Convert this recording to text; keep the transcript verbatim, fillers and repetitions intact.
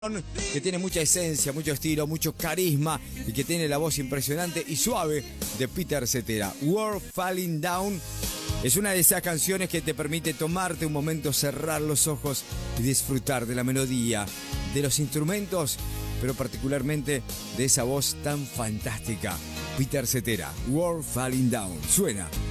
que tiene mucha esencia, mucho estilo, mucho carisma y que tiene la voz impresionante y suave de Peter Cetera. World Falling Down es una de esas canciones que te permite tomarte un momento, cerrar los ojos y disfrutar de la melodía, de los instrumentos, pero particularmente de esa voz tan fantástica. Peter Cetera, World Falling Down. Suena